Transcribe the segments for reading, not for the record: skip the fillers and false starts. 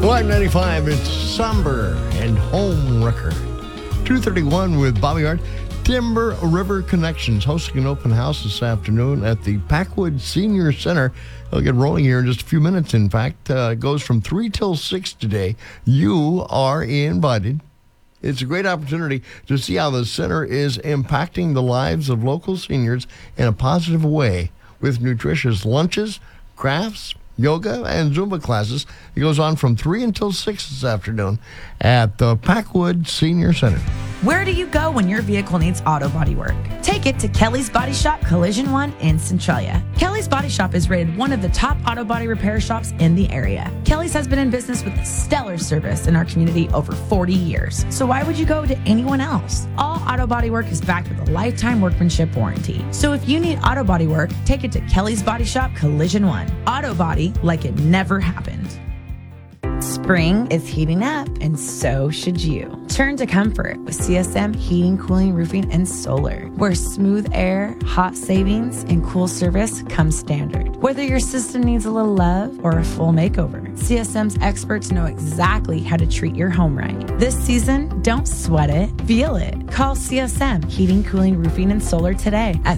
Live 95, it's Somber and Home Record. 2:31 with Bobby Hart. Timber River Connections hosting an open house this afternoon at the Packwood Senior Center. They'll get rolling here in just a few minutes, in fact. It goes from 3 till 6 today. You are invited. It's a great opportunity to see how the center is impacting the lives of local seniors in a positive way with nutritious lunches, crafts, yoga, and Zumba classes. It goes on from 3 until 6 this afternoon at the Packwood Senior Center. Where do you go when your vehicle needs auto body work? Take it to Kelly's Body Shop Collision One in Centralia. Kelly's Body Shop is rated one of the top auto body repair shops in the area. Kelly's has been in business with stellar service in our community over 40 years. So why would you go to anyone else? All auto body work is backed with a lifetime workmanship warranty. So if you need auto body work, take it to Kelly's Body Shop Collision One. Auto body like it never happened. Spring is heating up, and so should you. Turn to comfort with CSM Heating, Cooling, Roofing, and Solar, where smooth air, hot savings, and cool service come standard. Whether your system needs a little love or a full makeover, CSM's experts know exactly how to treat your home right. This season, don't sweat it, feel it. Call CSM Heating, Cooling, Roofing, and Solar today at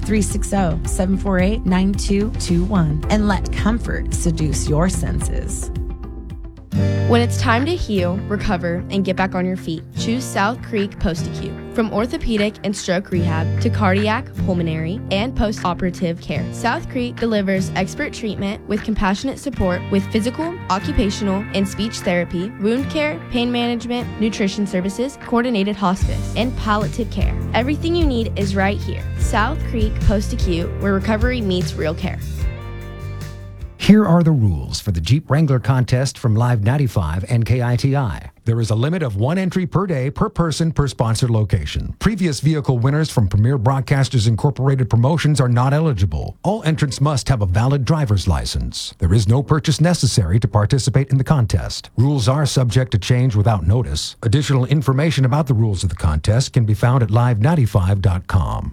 360-748-9221 and let comfort seduce your senses. When it's time to heal, recover, and get back on your feet, choose South Creek Post-Acute. From orthopedic and stroke rehab to cardiac, pulmonary, and post-operative care, South Creek delivers expert treatment with compassionate support with physical, occupational, and speech therapy, wound care, pain management, nutrition services, coordinated hospice, and palliative care. Everything you need is right here. South Creek Post-Acute, where recovery meets real care. Here are the rules for the Jeep Wrangler contest from Live 95 and KITI. There is a limit of 1 entry per day per person per sponsored location. Previous vehicle winners from Premier Broadcasters Incorporated promotions are not eligible. All entrants must have a valid driver's license. There is no purchase necessary to participate in the contest. Rules are subject to change without notice. Additional information about the rules of the contest can be found at live95.com.